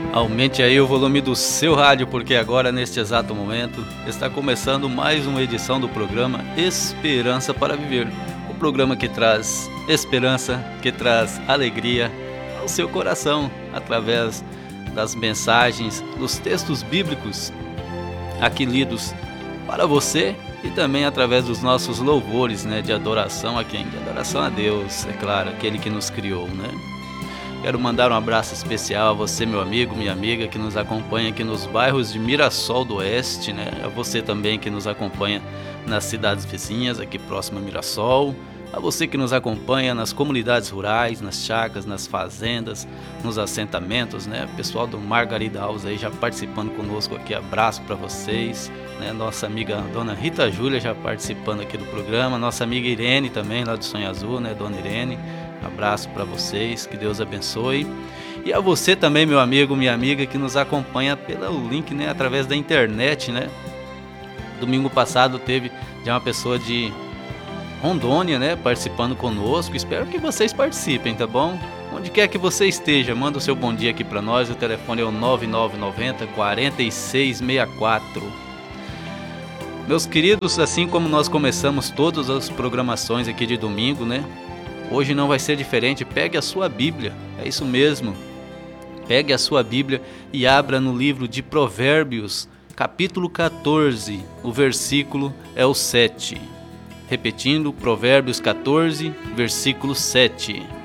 Aumente aí o volume do seu rádio, porque agora, neste exato momento, está começando mais uma edição do programa Esperança para Viver. O programa que traz esperança, que traz alegria ao seu coração, através das mensagens, dos textos bíblicos aqui lidos para você e também através dos nossos louvores, de adoração a quem? De adoração a Deus, é claro, aquele que nos criou, Quero mandar um abraço especial a você, meu amigo, minha amiga, que nos acompanha aqui nos bairros de Mirassol do Oeste, A você também que nos acompanha nas cidades vizinhas, aqui próximo a Mirassol. A você que nos acompanha nas comunidades rurais, nas chácaras, nas fazendas, nos assentamentos, Pessoal do Margarida Alves aí já participando conosco aqui, abraço para vocês, Nossa amiga Dona Rita Júlia já participando aqui do programa, nossa amiga Irene também, lá do Sonho Azul, Dona Irene, abraço para vocês, que Deus abençoe. E a você também, meu amigo, minha amiga, que nos acompanha pelo link, através da internet, Domingo passado teve já uma pessoa de Rondônia, participando conosco. Espero que vocês participem, tá bom? Onde quer que você esteja, manda o seu bom dia aqui para nós. O telefone é o 9990-4664. Meus queridos, assim como nós começamos todas as programações aqui de domingo, Hoje não vai ser diferente. Pegue a sua Bíblia, é isso mesmo. Pegue a sua Bíblia e abra no livro de Provérbios, capítulo 14, o versículo é o 7. Repetindo, Provérbios 14, versículo 7.